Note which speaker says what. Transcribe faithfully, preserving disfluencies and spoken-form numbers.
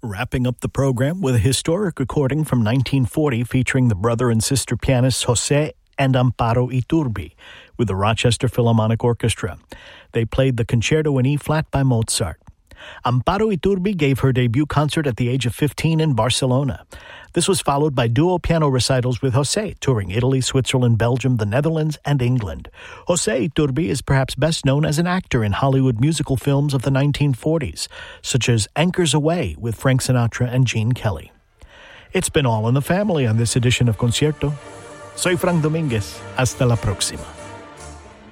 Speaker 1: Wrapping up the program with a historic recording from nineteen forty featuring the brother and sister pianists Jose and Amparo Iturbi with the Rochester Philharmonic Orchestra. They played the Concerto in E-flat by Mozart. Amparo Iturbi gave her debut concert at the age of fifteen in Barcelona. This was followed by duo piano recitals with Jose, touring Italy, Switzerland, Belgium, the Netherlands, and England. Jose Iturbi is perhaps best known as an actor in Hollywood musical films of the nineteen forties, such as Anchors Away with Frank Sinatra and Gene Kelly. It's been all in the family on this edition of Concierto. Soy Frank Dominguez. Hasta la próxima.